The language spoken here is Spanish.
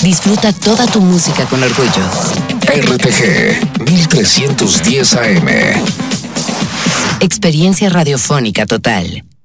Disfruta toda tu música con orgullo. RTG 1310 AM. Experiencia radiofónica total.